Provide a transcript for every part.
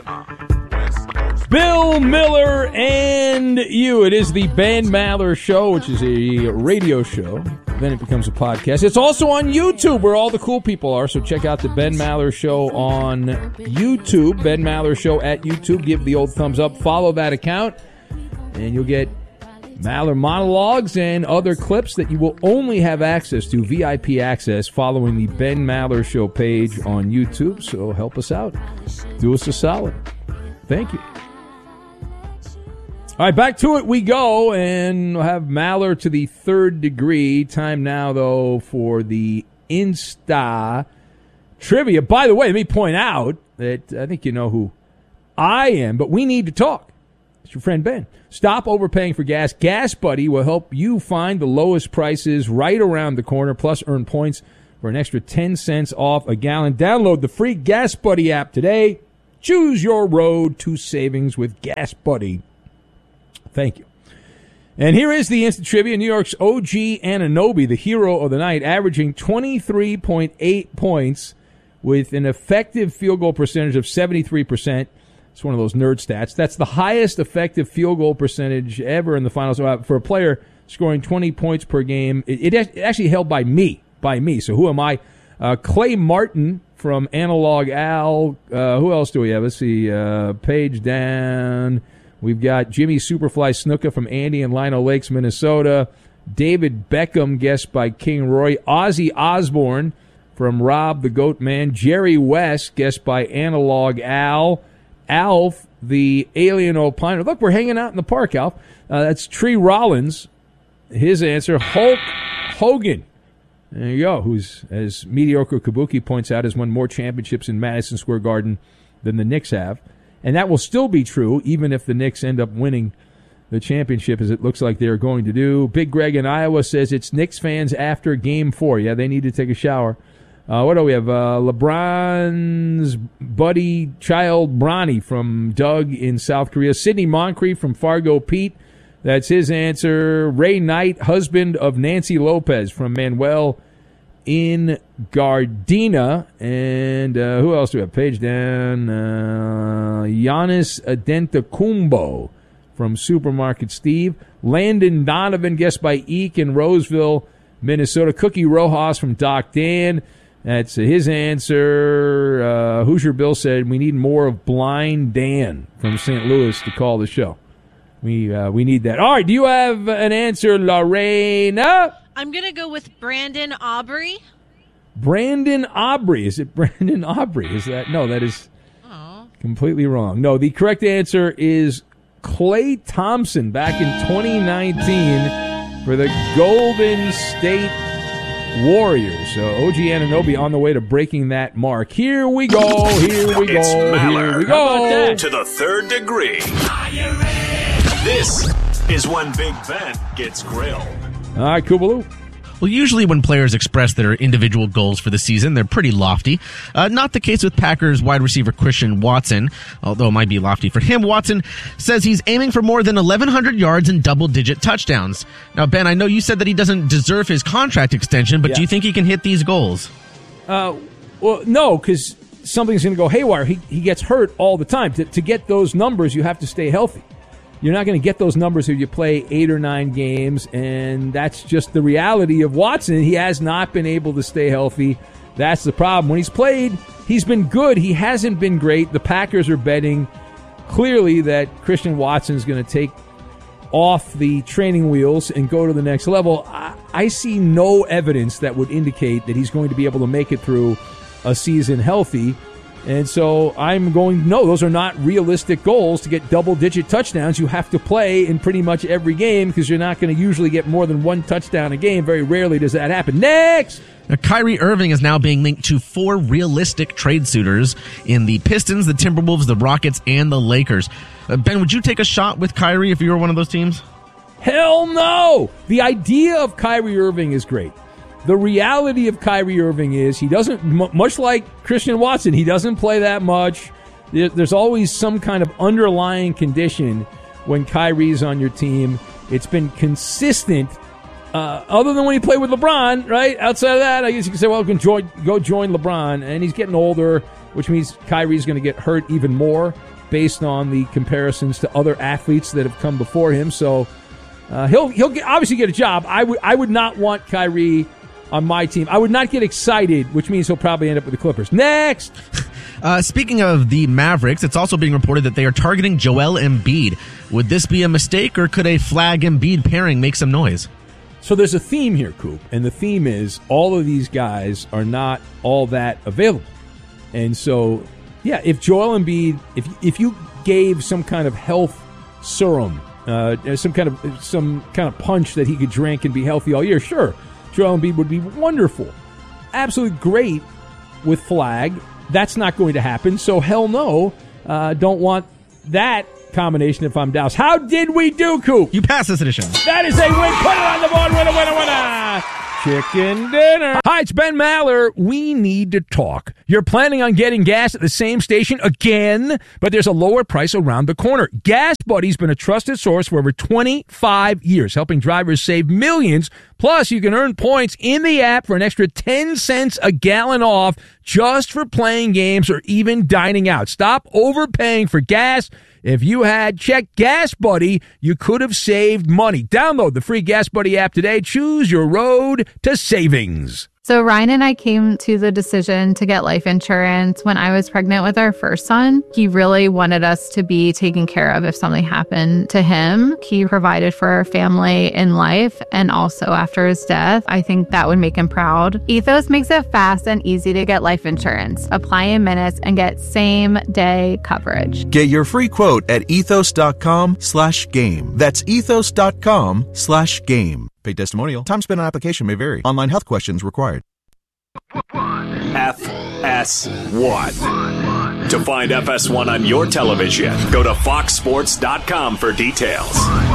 Bill Miller and you. It is the Ben Maller Show, which is a radio show. Then it becomes a podcast. It's also on YouTube, where all the cool people are. So check out the Ben Maller Show on YouTube. Ben Maller Show at YouTube. Give the old thumbs up. Follow that account, and you'll get Maller monologues and other clips that you will only have access to, VIP access, following the Ben Maller Show page on YouTube. So help us out. Do us a solid. Thank you. All right, back to it we go, and we'll have Maller to the third degree. Time now, though, for the Insta trivia. By the way, let me point out that I think you know who I am, but we need to talk. It's your friend Ben. Stop overpaying for gas. Gas Buddy will help you find the lowest prices right around the corner, plus earn points for an extra 10 cents off a gallon. Download the free Gas Buddy app today. Choose your road to savings with Gas Buddy. Thank you. And here is the instant trivia. New York's OG Anunoby, the hero of the night, averaging 23.8 points with an effective field goal percentage of 73%. It's one of those nerd stats. That's the highest effective field goal percentage ever in the finals for a player scoring 20 points per game. It actually held by me. So who am I? Clay Martin from Analog Al. Who else do we have? Let's see. Page down. We've got Jimmy Superfly Snuka from Andy and Lino Lakes, Minnesota. David Beckham, guessed by King Roy. Ozzy Osbourne from Rob the Goat Man. Jerry West, guessed by Analog Al. Alf, the Alien Opiner. Look, we're hanging out in the park, Alf. That's Tree Rollins. His answer, Hulk Hogan. There you go, who's, as Mediocre Kabuki points out, has won more championships in Madison Square Garden than the Knicks have. And that will still be true, even if the Knicks end up winning the championship, as it looks like they're going to do. Big Greg in Iowa says it's Knicks fans after Game 4. Yeah, they need to take a shower. What do we have? LeBron's buddy child, Bronny, from Doug in South Korea. Sidney Moncrief from Fargo Pete. That's his answer. Ray Knight, husband of Nancy Lopez, from Manuel in Gardena. And who else do we have? Page down. Giannis Adentacumbo from Supermarket Steve. Landon Donovan, guessed by Eek in Roseville, Minnesota. Cookie Rojas from Doc Dan. That's his answer. Hoosier Bill said we need more of Blind Dan from St. Louis to call the show. We need that. All right, do you have an answer, Lorena? I'm going to go with Brandon Aubrey. Brandon Aubrey. Is it Brandon Aubrey? Is that? No, that is completely wrong. No, the correct answer is Klay Thompson back in 2019 for the Golden State Warriors. So OG Anunoby on the way to breaking that mark. Here we go. It's Maller. Here we go. To the third degree. This is when Big Ben gets grilled. All right, Kubaloo. Well, usually when players express their individual goals for the season, they're pretty lofty. Not the case with Packers wide receiver Christian Watson, although it might be lofty for him. Watson says he's aiming for more than 1,100 yards and double-digit touchdowns. Now, Ben, I know you said that he doesn't deserve his contract extension, but do you think he can hit these goals? Well, no, because something's going to go haywire. He gets hurt all the time. To get those numbers, you have to stay healthy. You're not going to get those numbers if you play 8 or 9 games, and that's just the reality of Watson. He has not been able to stay healthy. That's the problem. When he's played, he's been good. He hasn't been great. The Packers are betting clearly that Christian Watson is going to take off the training wheels and go to the next level. I see no evidence that would indicate that he's going to be able to make it through a season healthy. And so I'm going, no, those are not realistic goals to get double-digit touchdowns. You have to play in pretty much every game because you're not going to usually get more than 1 touchdown a game. Very rarely does that happen. Next! Now, Kyrie Irving is now being linked to 4 realistic trade suitors in the Pistons, the Timberwolves, the Rockets, and the Lakers. Ben, would you take a shot with Kyrie if you were one of those teams? Hell no! The idea of Kyrie Irving is great. The reality of Kyrie Irving is he doesn't, much like Christian Watson, he doesn't play that much. There's always some kind of underlying condition when Kyrie's on your team. It's been consistent, other than when he played with LeBron, right? Outside of that, I guess you can say, well, go join LeBron. And he's getting older, which means Kyrie's going to get hurt even more. based on the comparisons to other athletes that have come before him. So he'll obviously get a job. I would not want Kyrie on my team. I would not get excited, which means he'll probably end up with the Clippers. Next! Speaking of the Mavericks, it's also being reported that they are targeting Joel Embiid. Would this be a mistake, or could a Flag Embiid pairing make some noise? So there's a theme here, Coop, and the theme is all of these guys are not all that available. And so, yeah, if Joel Embiid, if you gave some kind of health serum, some kind of punch that he could drink and be healthy all year, sure, Joel Embiid would be wonderful, absolutely great with Flag. That's not going to happen, so hell no, don't want that combination if I'm Dallas. How did we do, Coop? You passed this edition. That is a win. Put it on the board. Winner. Chicken dinner. Hi, it's Ben Maller. We need to talk. You're planning on getting gas at the same station again, but there's a lower price around the corner. Gas Buddy's been a trusted source for over 25 years, helping drivers save millions. Plus, you can earn points in the app for an extra 10 cents a gallon off just for playing games or even dining out. Stop overpaying for gas. If you had checked Gas Buddy, you could have saved money. Download the free Gas Buddy app today. Choose your road to savings. So Ryan and I came to the decision to get life insurance when I was pregnant with our first son. He really wanted us to be taken care of if something happened to him. He provided for our family in life and also after his death. I think that would make him proud. Ethos makes it fast and easy to get life insurance. Apply in minutes and get same-day coverage. Get your free quote at ethos.com/game. That's ethos.com/game. Paid testimonial. Time spent on application may vary. Online health questions required. FS1. To find FS1 on your television, go to foxsports.com for details.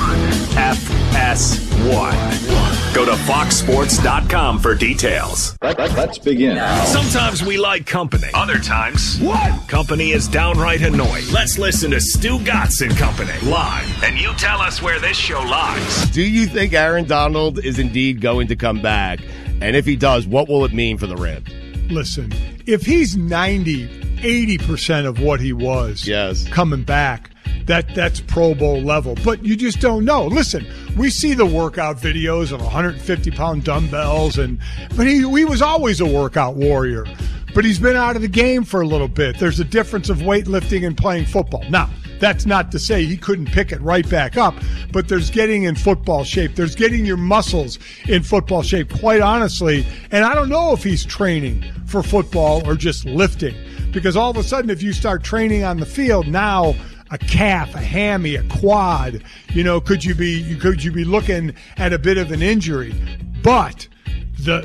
FS1. Go to foxsports.com for details. Let's begin. Sometimes we like company. Other times, company is downright annoying. Let's listen to Stu Gatz and Company live, and you tell us where this show lies. Do you think Aaron Donald is indeed going to come back? And if he does, what will it mean for the Rams? Listen, if he's 80% of what he was coming back, that's Pro Bowl level. But you just don't know. Listen, we see the workout videos of 150-pound dumbbells, but he was always a workout warrior. But he's been out of the game for a little bit. There's a difference of weightlifting and playing football. Now, that's not to say he couldn't pick it right back up, but there's getting in football shape. There's getting your muscles in football shape, quite honestly. And I don't know if he's training for football or just lifting, because all of a sudden if you start training on the field now, a calf, a hammy, a quad, could you be looking at a bit of an injury? But the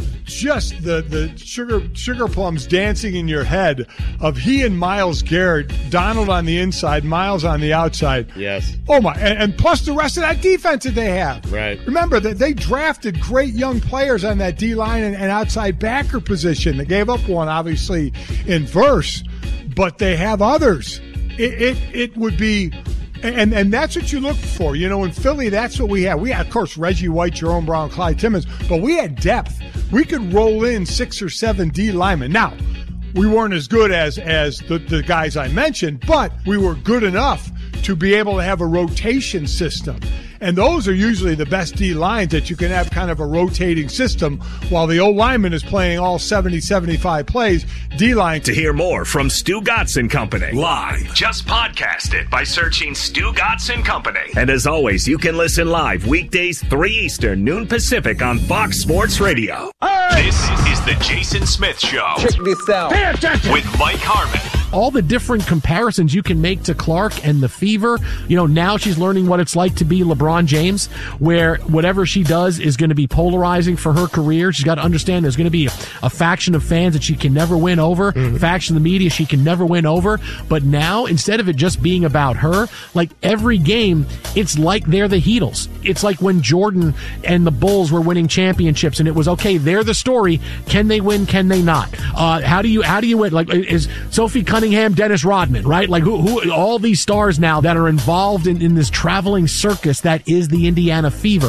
sugar plums dancing in your head of he and Myles Garrett, Donald on the inside, Myles on the outside. Yes. Oh my! And plus the rest of that defense that they have. Right. Remember that they drafted great young players on that D line and outside backer position. They gave up one, obviously, in Verse, but they have others. It would be. And that's what you look for. In Philly, that's what we had. We had, of course, Reggie White, Jerome Brown, Clyde Timmons, but we had depth. We could roll in 6 or 7 D linemen. Now, we weren't as good as the guys I mentioned, but we were good enough to be able to have a rotation system. And those are usually the best D lines, that you can have kind of a rotating system while the old lineman is playing all 70, 75 plays. D line. To hear more from Stu Gatz and Company live, just podcast it by searching Stu Gatz and Company. And as always, you can listen live weekdays 3 Eastern, noon Pacific on Fox Sports Radio. This is the Jason Smith Show. Check this out. With Mike Harmon. All the different comparisons you can make to Clark and the Fever. Now she's learning what it's like to be LeBron James, where whatever she does is going to be polarizing for her career. She's got to understand there's going to be a faction of fans that she can never win over, faction of the media she can never win over. But now, instead of it just being about her, like every game, it's like they're the Heatles. It's like when Jordan and the Bulls were winning championships, and it was, okay, they're the story. Can they win? Can they not? How do you win? Like, is Sophie Cunningham, Dennis Rodman, right? Like who all these stars now that are involved in this traveling circus that is the Indiana Fever.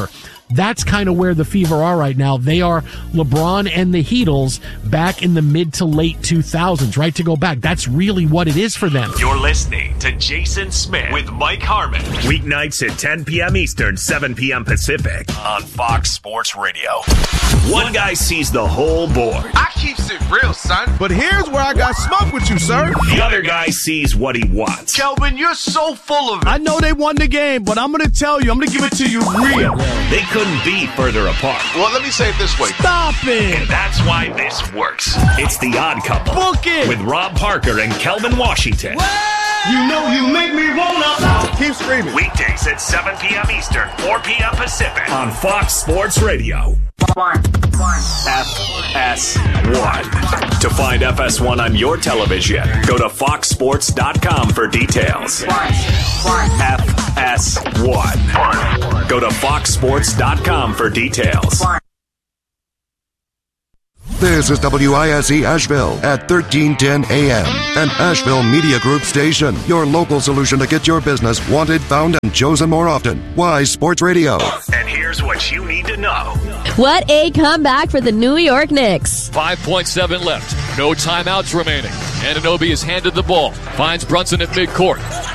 That's kind of where the Fever are right now. They are LeBron and the Heatles back in the mid to late 2000s, right? To go back. That's really what it is for them. You're listening to Jason Smith with Mike Harmon. Weeknights at 10 p.m. Eastern, 7 p.m. Pacific on Fox Sports Radio. One guy sees the whole board. I keeps it real, son. But here's where I got smoke with you, sir. The other guy sees what he wants. Kelvin, you're so full of it. I know they won the game, but I'm going to tell you, I'm going to give it to you real. They couldn't be further apart. Well, let me say it this way. Stop it. And that's why this works. It's The Odd Couple. Book it. With Rob Parker and Kelvin Washington. You know you make me wanna. Keep screaming. Weekdays at 7 p.m. Eastern, 4 p.m. Pacific on Fox Sports Radio. FS1. To find FS1 on your television, go to foxsports.com for details. FS1. Go to foxsports.com for details. This is WISE Asheville at 1310 AM, an Asheville Media Group station. Your local solution to get your business wanted, found, and chosen more often. Wise Sports Radio. And here's what you need to know. What a comeback for the New York Knicks. 5.7 left. No timeouts remaining. Anunoby is handed the ball. Finds Brunson at midcourt.